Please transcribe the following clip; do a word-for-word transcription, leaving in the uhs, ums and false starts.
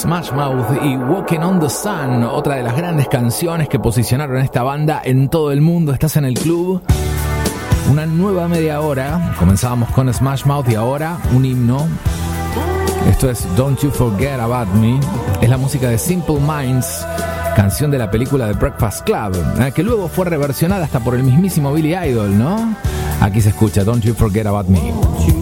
Smash Mouth y Walking on the Sun, otra de las grandes canciones que posicionaron a esta banda en todo el mundo. Estás en el club. Una nueva media hora. Comenzábamos con Smash Mouth y ahora un himno. Esto es Don't You Forget About Me. Es la música de Simple Minds, canción de la película The Breakfast Club, eh, que luego fue reversionada hasta por el mismísimo Billy Idol, ¿no? Aquí se escucha Don't You Forget About Me.